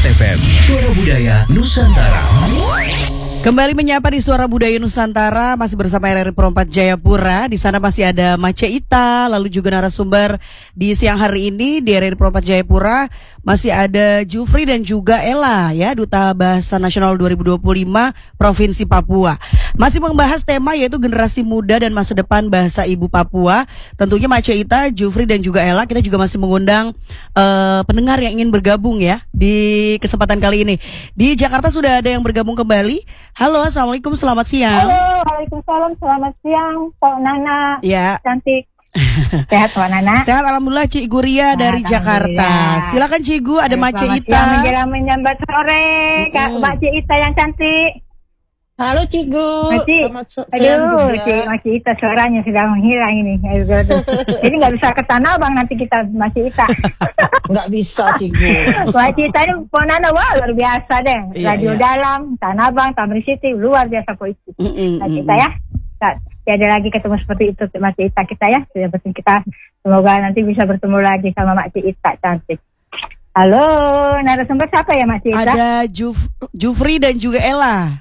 FM, Suara Budaya Nusantara. Kembali menyapa di Suara Budaya Nusantara, masih bersama RRI Pro 4 Jayapura. Di sana masih ada Mace Ita, lalu juga narasumber di siang hari ini di RRI Pro 4 Jayapura masih ada Jufri dan juga Ella, ya, Duta Bahasa Nasional 2025 Provinsi Papua. Masih membahas tema yaitu generasi muda dan masa depan bahasa ibu Papua. Tentunya Mace Ita, Jufri dan juga Ella, kita juga masih mengundang pendengar yang ingin bergabung ya di kesempatan kali ini. Di Jakarta sudah ada yang bergabung kembali. Halo, assalamualaikum, selamat siang. Halo, waalaikumsalam, selamat siang, Pak Nana. Ya. Cantik. Sehat, Pak Nana. Sehat, alhamdulillah. Cik Guria dari Jakarta. Silakan Cik Gu, ada Mace Ita. Siang menjelang menyambat sore, Kak Mace Ita yang cantik. Halo Cigu. Aduh, Mace Ita suaranya sudah menghilang ini. Jadi nggak bisa ke Tanah Abang nanti kita Mace Ita. Nggak bisa Cigu. Mace Ita ini Pak Nana, wah luar biasa deh. Radio Dalam, Tanah Abang, Tamrin City, luar biasa kok itu. Mace Ita ya. Tidak ada lagi ketemu seperti itu Mace Ita kita ya. Sudah penting kita semoga nanti bisa bertemu lagi sama Mace Ita cantik. Halo, narasumber siapa ya Mace Ita? Ada Jufri dan juga Ella.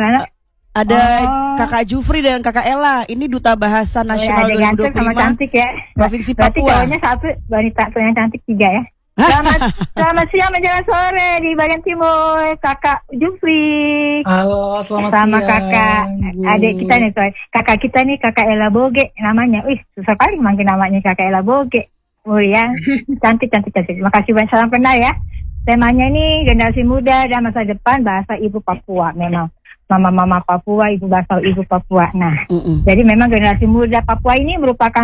Ada Kakak Jufri dan Kakak Ella. Ini Duta Bahasa Nasional 2025 sama cantik ya. Provinsi Berarti Papua. cowoknya satu, wanita yang cantik 3 ya. Selamat siang menjelang sore di bagian timur, Kakak Jufri. Halo, selamat sama siang. kakak adik kita nih, kakak kita nih Kakak Ella Boge namanya. Wih, susah kali manggil namanya Kakak Ella Boge. Oh ya, cantik. Makasih banyak, salam kenal ya. Temanya ini generasi muda dan masa depan bahasa ibu Papua. Memang mama Papua, ibu bahasa ibu Papua. Nah, jadi memang generasi muda Papua ini merupakan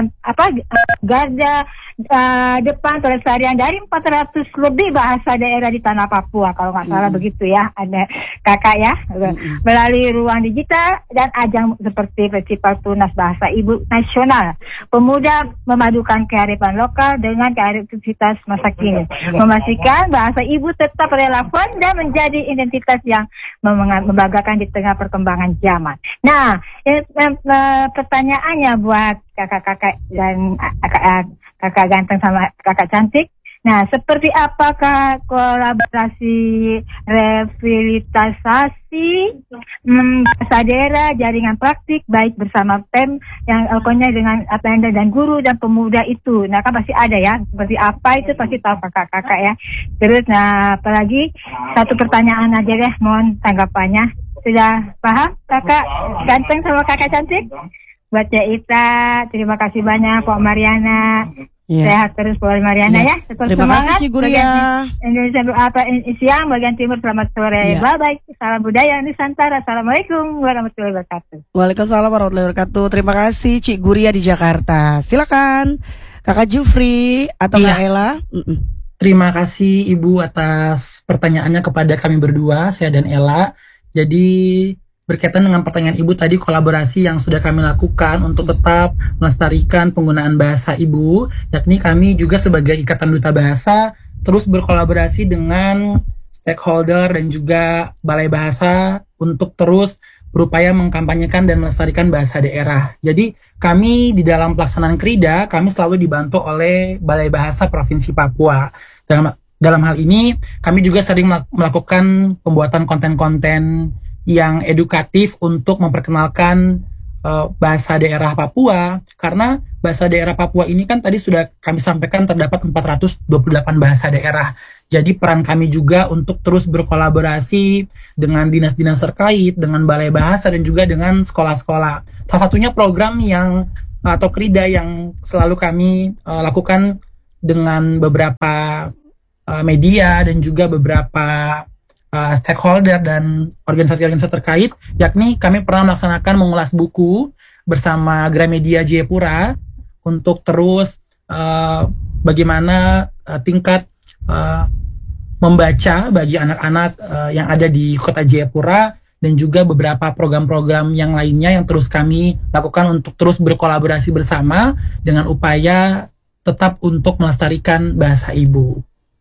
garda depan pelestarian dari 400 lebih bahasa daerah di tanah Papua, kalau nggak salah begitu ya. Ada kakak ya, melalui ruang digital dan ajang seperti Festival Tunas Bahasa Ibu Nasional. Pemuda memadukan kearifan lokal dengan kreativitas masa kini, memastikan bahasa ibu tetap relevan dan menjadi identitas yang membanggakan di tengah perkembangan zaman. Nah, pertanyaannya buat kakak-kakak dan kakak ganteng sama kakak cantik. Nah, seperti apakah kolaborasi revitalisasi bahasa daerah, jaringan praktik baik bersama PEM yang pokoknya dengan Pemda dan guru dan pemuda itu. Nah, kan pasti ada ya. Seperti apa itu pasti tahu kakak-kakak ya. Terus, nah, apalagi satu pertanyaan aja deh, mohon tanggapannya. Sudah paham kakak ganteng sama kakak cantik? Buat Ita, terima kasih banyak Pak Mariana. Sehat terus Pak Mariana ya. Terima kasih Cik Guria. Indonesia siang bagian timur, selamat sore. Bye-bye. Salam budaya Nusantara. Assalamualaikum warahmatullahi wabarakatuh. Waalaikumsalam warahmatullahi wabarakatuh. Terima kasih Cik Guria di Jakarta. Silakan Kakak Jufri atau Kak Ella. Terima kasih Ibu atas pertanyaannya kepada kami berdua, saya dan Ella. Jadi berkaitan dengan pertanyaan Ibu tadi, kolaborasi yang sudah kami lakukan untuk tetap melestarikan penggunaan bahasa Ibu, yakni kami juga sebagai Ikatan Duta Bahasa terus berkolaborasi dengan stakeholder dan juga Balai Bahasa untuk terus berupaya mengkampanyekan dan melestarikan bahasa daerah. Jadi kami di dalam pelaksanaan Krida, kami selalu dibantu oleh Balai Bahasa Provinsi Papua. Dalam hal ini, kami juga sering melakukan pembuatan konten-konten yang edukatif untuk memperkenalkan bahasa daerah Papua, karena bahasa daerah Papua ini kan tadi sudah kami sampaikan terdapat 428 bahasa daerah. Jadi peran kami juga untuk terus berkolaborasi dengan dinas-dinas terkait, dengan Balai Bahasa dan juga dengan sekolah-sekolah. Salah satunya program yang atau Krida yang selalu kami lakukan dengan beberapa media dan juga beberapa stakeholder dan organisasi-organisasi terkait, yakni kami pernah melaksanakan mengulas buku bersama Gramedia Jayapura untuk terus bagaimana tingkat membaca bagi anak-anak yang ada di kota Jayapura, dan juga beberapa program-program yang lainnya yang terus kami lakukan untuk terus berkolaborasi bersama dengan upaya tetap untuk melestarikan bahasa ibu.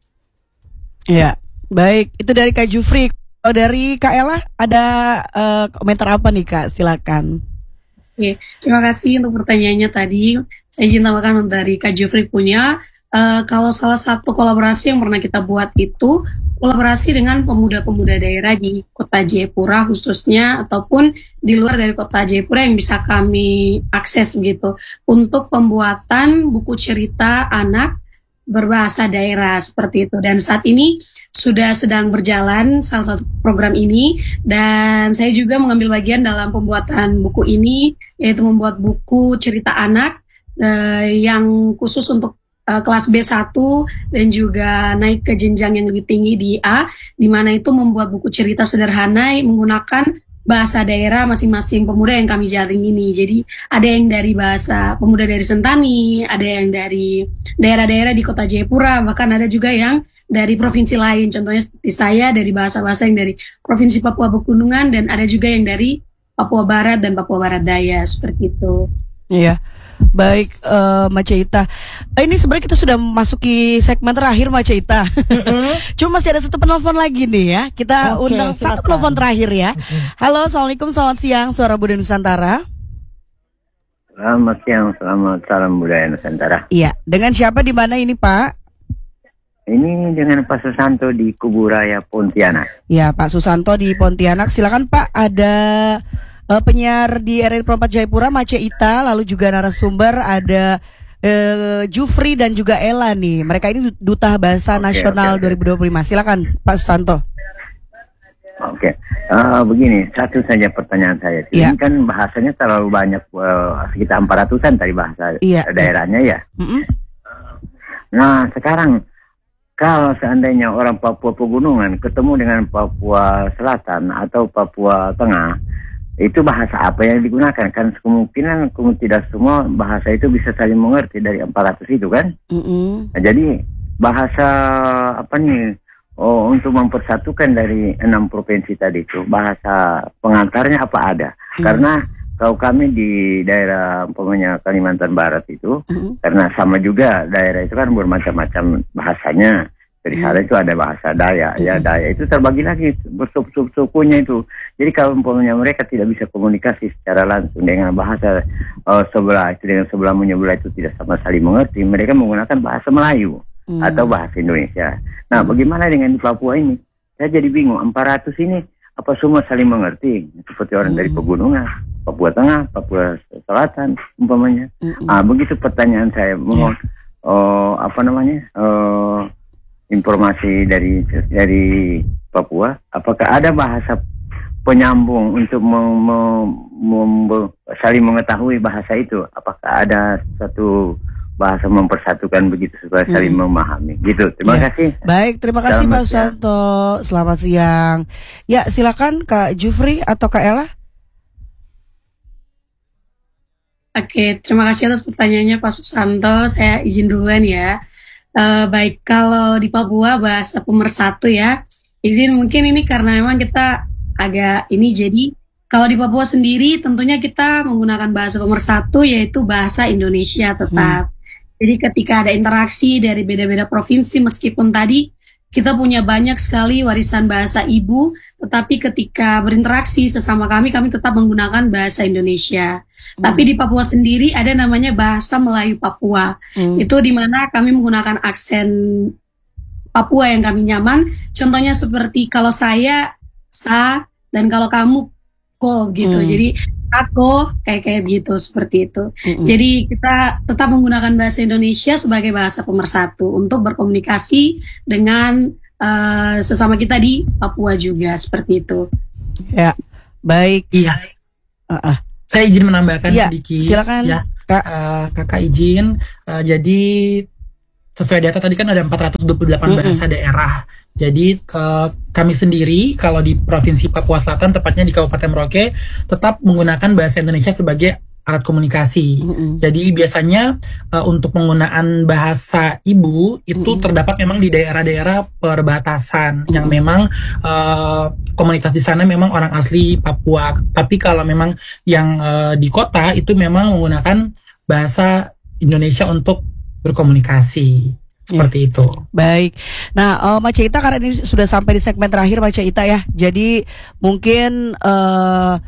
Ya. Baik, itu dari Kak Jufri. Kalau dari Kak Ella ada komentar apa nih Kak? Silakan. Oke, terima kasih untuk pertanyaannya tadi. Saya izin tambahkan dari Kak Jufri punya Kalau salah satu kolaborasi yang pernah kita buat itu kolaborasi dengan pemuda-pemuda daerah di Kota Jayapura khususnya ataupun di luar dari Kota Jayapura yang bisa kami akses gitu untuk pembuatan buku cerita anak berbahasa daerah seperti itu. Dan saat ini sudah sedang berjalan salah satu program ini dan saya juga mengambil bagian dalam pembuatan buku ini, yaitu membuat buku cerita anak yang khusus untuk kelas B1 dan juga naik ke jenjang yang lebih tinggi di A, di mana itu membuat buku cerita sederhana menggunakan bahasa daerah masing-masing pemuda yang kami jaring ini. Jadi ada yang dari bahasa pemuda dari Sentani, ada yang dari daerah-daerah di Kota Jayapura, bahkan ada juga yang dari provinsi lain. Contohnya seperti saya dari bahasa-bahasa yang dari Provinsi Papua Pegunungan dan ada juga yang dari Papua Barat dan Papua Barat Daya, seperti itu. Iya. Baik, Maceita. Ini sebenarnya kita sudah masuki segmen terakhir, Maceita. Cuma masih ada satu penelpon lagi nih ya. Kita undang satu penelpon terakhir ya. Halo, assalamualaikum, selamat siang, Suara Budaya Nusantara. Selamat siang, selamat salam budaya Nusantara. Iya, dengan siapa di mana ini, Pak? Ini dengan Pak Susanto di Kuburaya, Pontianak. Ya, Pak Susanto di Pontianak. Silakan Pak, ada penyiar di RRI Pro 4 Jayapura, Maceita, lalu juga narasumber ada Jufri dan juga Ella nih. Mereka ini Duta Bahasa Nasional 2025. Silakan Pak Susanto. Oke. Begini, satu saja pertanyaan saya. Ini kan bahasanya terlalu banyak, sekitar 400-an tadi bahasa daerahnya ya. Nah, sekarang kalau seandainya orang Papua Pegunungan ketemu dengan Papua Selatan atau Papua Tengah, itu bahasa apa yang digunakan? Kan kemungkinan tidak semua bahasa itu bisa saling mengerti dari 400 itu kan? Nah, jadi bahasa apa nih? Untuk mempersatukan dari 6 provinsi tadi itu, bahasa pengantarnya apa ada? Karena kalau kami di daerah umpamanya Kalimantan Barat itu, karena sama juga daerah itu kan bermacam-macam bahasanya. Jadi sana itu ada bahasa Dayak, ya Dayak itu terbagi lagi bersuku-sukunya itu. Jadi kalau umpamanya mereka tidak bisa komunikasi secara langsung dengan bahasa sebelah itu dengan sebelah menyebelah itu tidak sama saling mengerti, mereka menggunakan bahasa Melayu atau bahasa Indonesia. Nah, bagaimana dengan di Papua ini? Saya jadi bingung, 400 ini apa semua saling mengerti? Seperti orang dari pegunungan, Papua Tengah, Papua Selatan umpamanya. Begitu pertanyaan saya. Mohon informasi dari Papua, apakah ada bahasa penyambung untuk saling mengetahui bahasa itu? Apakah ada satu bahasa mempersatukan begitu supaya saling memahami? Gitu. Terima kasih. Baik, terima kasih Pak Susanto. Selamat siang. Ya, silakan Kak Jufri atau Kak Ella. Oke, terima kasih atas pertanyaannya Pak Susanto. Saya izin duluan ya. Baik, kalau di Papua bahasa pemersatu ya, izin mungkin ini karena memang kita agak ini, jadi kalau di Papua sendiri tentunya kita menggunakan bahasa pemersatu yaitu bahasa Indonesia tetap. Jadi ketika ada interaksi dari beda-beda provinsi, meskipun tadi kita punya banyak sekali warisan bahasa ibu, tetapi ketika berinteraksi sesama kami tetap menggunakan bahasa Indonesia. Tapi di Papua sendiri ada namanya bahasa Melayu Papua. Itu di mana kami menggunakan aksen Papua yang kami nyaman. Contohnya seperti kalau saya sa dan kalau kamu ko gitu. Jadi aku kayak gitu seperti itu. Jadi kita tetap menggunakan bahasa Indonesia sebagai bahasa pemersatu untuk berkomunikasi dengan sesama kita di Papua juga seperti itu. Ya, baik. Iya. Saya izin menambahkan sedikit. Silakan. Ya, Kakak izin. Jadi sesuai data tadi kan ada 428 bahasa daerah. Jadi kami sendiri kalau di Provinsi Papua Selatan, tepatnya di Kabupaten Merauke, tetap menggunakan bahasa Indonesia sebagai alat komunikasi. Jadi biasanya untuk penggunaan bahasa ibu itu terdapat memang di daerah-daerah perbatasan yang memang komunitas di sana memang orang asli Papua. Tapi kalau memang yang di kota itu memang menggunakan bahasa Indonesia untuk berkomunikasi. Seperti itu. Baik. Nah, Maceita, karena ini sudah sampai di segmen terakhir Maceita ya. Jadi mungkin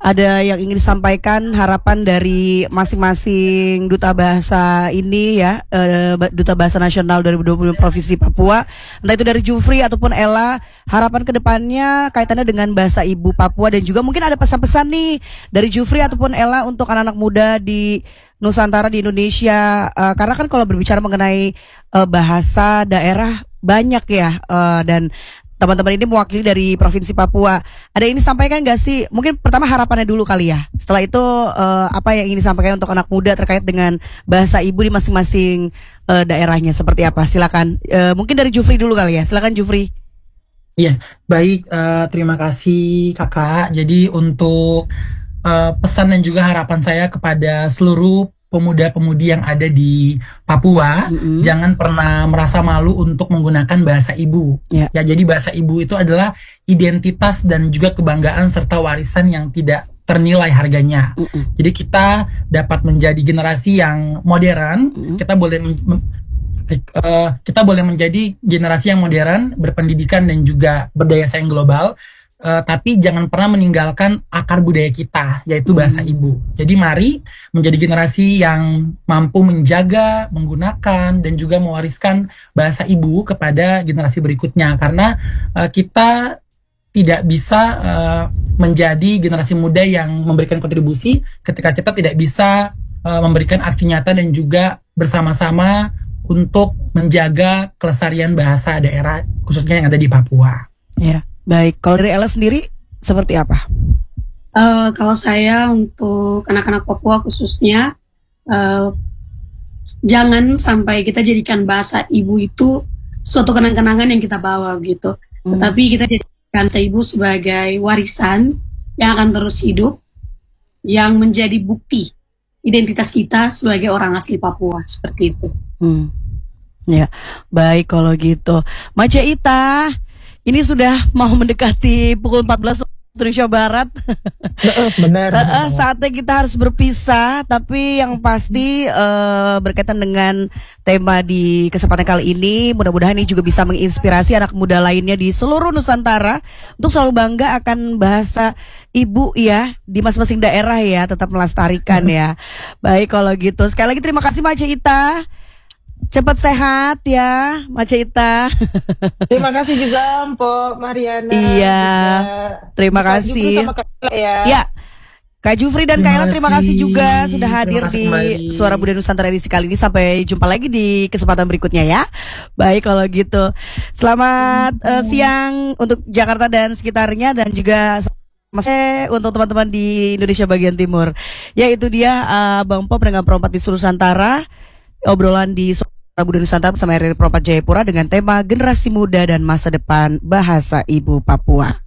ada yang ingin disampaikan, harapan dari masing-masing duta bahasa ini ya, Duta Bahasa Nasional 2020 Provinsi Papua, entah itu dari Jufri ataupun Ella, harapan kedepannya kaitannya dengan bahasa ibu Papua, dan juga mungkin ada pesan-pesan nih dari Jufri ataupun Ella untuk anak-anak muda di Nusantara, di Indonesia, karena kan kalau berbicara mengenai bahasa daerah banyak ya, dan teman-teman ini mewakili dari Provinsi Papua. Ada yang ingin disampaikan nggak sih? Mungkin pertama harapannya dulu kali ya. Setelah itu apa yang ingin disampaikan untuk anak muda terkait dengan bahasa ibu di masing-masing daerahnya seperti apa? Silakan. Mungkin dari Jufri dulu kali ya. Silakan Jufri. Iya, baik. Terima kasih Kakak. Jadi untuk pesan dan juga harapan saya kepada seluruh pemuda-pemudi yang ada di Papua, jangan pernah merasa malu untuk menggunakan bahasa ibu. Ya, jadi bahasa ibu itu adalah identitas dan juga kebanggaan serta warisan yang tidak ternilai harganya. Jadi kita dapat menjadi generasi yang modern, kita boleh menjadi generasi yang modern, berpendidikan dan juga berdaya saing global. Tapi jangan pernah meninggalkan akar budaya kita, yaitu bahasa ibu. Jadi mari menjadi generasi yang mampu menjaga, menggunakan, dan juga mewariskan bahasa ibu kepada generasi berikutnya. Karena kita tidak bisa menjadi generasi muda yang memberikan kontribusi ketika kita tidak bisa memberikan aksi nyata dan juga bersama-sama untuk menjaga kelestarian bahasa daerah, khususnya yang ada di Papua. Ya. Baik, kalau dari Ella sendiri seperti apa? Kalau saya untuk anak-anak Papua khususnya, jangan sampai kita jadikan bahasa ibu itu suatu kenang-kenangan yang kita bawa gitu. Tetapi kita jadikan bahasa ibu sebagai warisan yang akan terus hidup, yang menjadi bukti identitas kita sebagai orang asli Papua, seperti itu. Ya, baik kalau gitu. Mace Ita, ini sudah mau mendekati pukul 14 Indonesia Barat. Benar. Saatnya kita harus berpisah, tapi yang pasti berkaitan dengan tema di kesempatan kali ini, mudah-mudahan ini juga bisa menginspirasi anak muda lainnya di seluruh Nusantara untuk selalu bangga akan bahasa ibu ya di masing-masing daerah ya, tetap melestarikan ya. Baik kalau gitu, sekali lagi terima kasih Mace Ita. Cepat sehat ya, Mace Ita. Terima kasih juga Mpok Mariana. Iya, terima kasih. Ya, Kak Jufri dan Kak Ella, terima kasih juga sudah hadir di Suara Budaya Nusantara edisi kali ini. Sampai jumpa lagi di kesempatan berikutnya ya. Baik kalau gitu, selamat siang untuk Jakarta dan sekitarnya, dan juga untuk teman-teman di Indonesia bagian timur. Ya itu dia Bang Pop dengan perempat di seluruh Nusantara. Obrolan di Suara Budaya Nusantara bersama RRI Pro 4 Jayapura dengan tema Generasi Muda dan Masa Depan Bahasa Ibu Papua.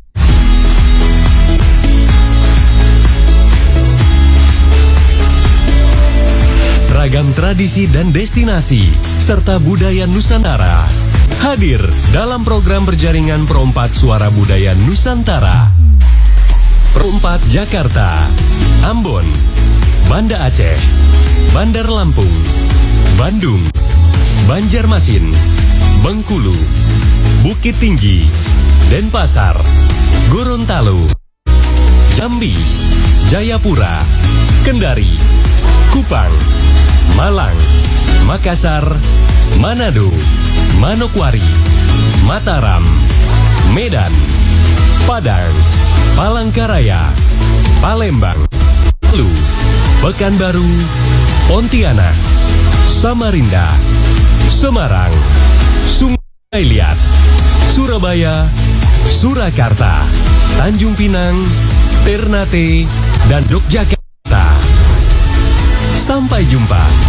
Ragam tradisi dan destinasi serta budaya Nusantara hadir dalam program berjaringan Pro 4 Suara Budaya Nusantara. Pro 4 Jakarta, Ambon, Banda Aceh, Bandar Lampung, Bandung, Banjarmasin, Bengkulu, Bukit Tinggi, Denpasar, Gorontalo, Jambi, Jayapura, Kendari, Kupang, Malang, Makassar, Manado, Manokwari, Mataram, Medan, Padang, Palangkaraya, Palembang, Palu, Pekanbaru, Pontianak, Samarinda, Semarang, Sungai Liat, Surabaya, Surakarta, Tanjung Pinang, Ternate, dan Yogyakarta. Sampai jumpa.